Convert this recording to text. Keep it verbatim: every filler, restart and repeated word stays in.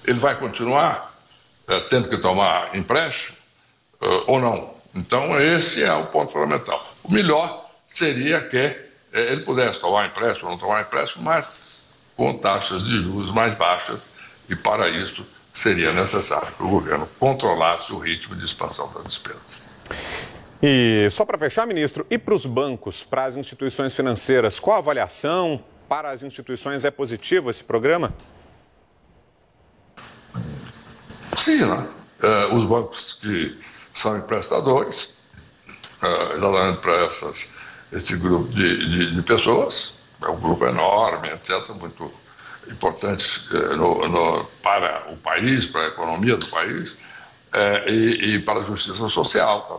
ele vai continuar é, tendo que tomar empréstimo é, ou não? Então, esse é o ponto fundamental. O melhor seria que é, ele pudesse tomar empréstimo ou não tomar empréstimo, mas com taxas de juros mais baixas, e para isso seria necessário que o governo controlasse o ritmo de expansão das despesas. E só para fechar, ministro, e para os bancos, para as instituições financeiras, qual a avaliação? Para as instituições é positivo esse programa? Sim, né? Uh, os bancos que são emprestadores, uh, exatamente para essas, esse grupo de, de, de pessoas, é um grupo enorme, etcétera, muito importante uh, no, no, para o país, para a economia do país, uh, e, e para a justiça social. Tá?